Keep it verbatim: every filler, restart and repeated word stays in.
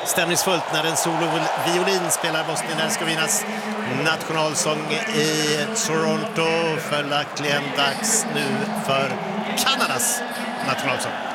stämningsfullt när en soloviolin spelar Bosnien-Hercegovinas nationalsång i Toronto. Följaktligen dags nu för Kanadas nationalsång.